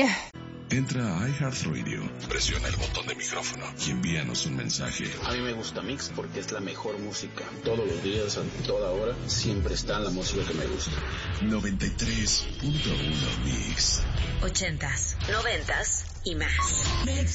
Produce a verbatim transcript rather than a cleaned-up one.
Bye. Entra a iHeartRadio, presiona el botón de micrófono y envíanos un mensaje. A mí me gusta Mix porque es la mejor música. Todos los días, a toda hora, siempre está la música que me gusta. noventa y tres punto uno Mix. Ochentas, noventas y más. Mix.